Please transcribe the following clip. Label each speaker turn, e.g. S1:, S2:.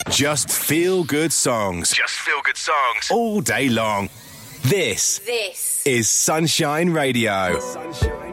S1: Just feel good songs. Just feel good songs. All day long. This is Sunshine Radio. Sunshine.